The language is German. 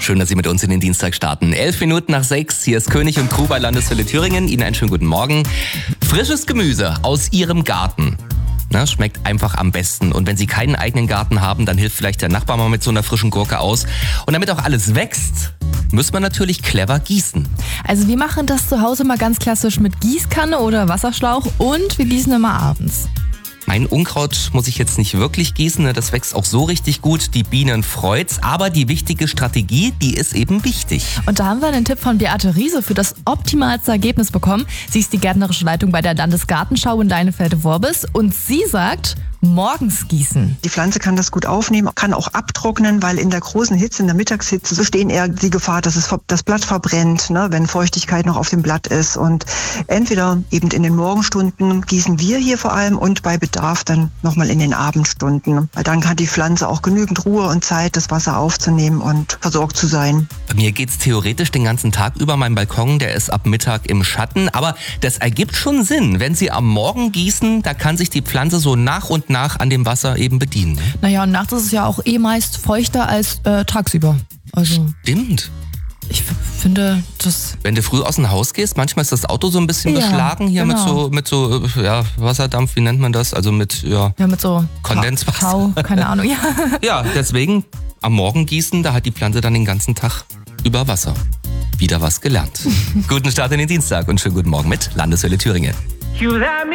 Schön, dass Sie mit uns in den Dienstag starten. 11:11. Hier ist König und Crew bei Landeswelle Thüringen. Ihnen einen schönen guten Morgen. Frisches Gemüse aus Ihrem Garten. Na, schmeckt einfach am besten. Und wenn Sie keinen eigenen Garten haben, dann hilft vielleicht der Nachbar mal mit so einer frischen Gurke aus. Und damit auch alles wächst, muss man natürlich clever gießen. Also wir machen das zu Hause mal ganz klassisch mit Gießkanne oder Wasserschlauch und wir gießen immer abends. Mein Unkraut muss ich jetzt nicht wirklich gießen, das wächst auch so richtig gut, die Bienen freut's, aber die wichtige Strategie, die ist eben wichtig. Und da haben wir einen Tipp von Beate Riese für das optimalste Ergebnis bekommen. Sie ist die gärtnerische Leitung bei der Landesgartenschau in Leinefelde-Worbis und sie sagt, morgens gießen. Die Pflanze kann das gut aufnehmen, kann auch abtrocknen, weil in der großen Hitze, in der Mittagshitze, besteht eher die Gefahr, dass es das Blatt verbrennt, ne, wenn Feuchtigkeit noch auf dem Blatt ist. Und entweder eben in den Morgenstunden gießen wir hier vor allem und bei Bedarf dann nochmal in den Abendstunden. Weil dann hat die Pflanze auch genügend Ruhe und Zeit, das Wasser aufzunehmen und versorgt zu sein. Bei mir geht's theoretisch den ganzen Tag über. Mein Balkon, der ist ab Mittag im Schatten. Aber das ergibt schon Sinn. Wenn Sie am Morgen gießen, da kann sich die Pflanze so nach und nach an dem Wasser eben bedienen. Naja, und nachts ist es ja auch meist feuchter als tagsüber. Also Stimmt. ich finde, das... Wenn du früh aus dem Haus gehst, manchmal ist das Auto so ein bisschen beschlagen hier genau. mit so Wasserdampf, wie nennt man das? Also mit mit so Kondenswasser. Tau, keine Ahnung. Ja. Ja, deswegen am Morgen gießen, da hat die Pflanze dann den ganzen Tag über Wasser. Wieder was gelernt. Guten Start in den Dienstag und schönen guten Morgen mit Landeswelle Thüringen.